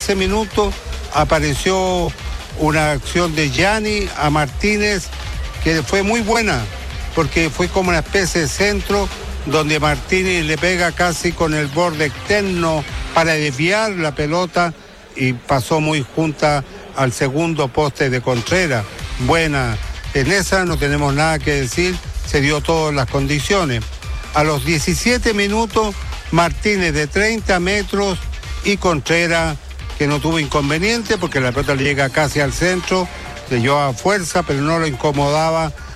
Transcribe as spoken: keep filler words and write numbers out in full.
quince minutos apareció una acción de Gianni a Martínez que fue muy buena, porque fue como una especie de centro donde Martínez le pega casi con el borde externo para desviar la pelota y pasó muy junta al segundo poste de Contreras. Buena, en esa no tenemos nada que decir, se dio todas las condiciones. A los diecisiete minutos, Martínez de treinta metros y Contreras, que no tuvo inconveniente porque la pelota le llega casi al centro, le llevaba fuerza, pero no lo incomodaba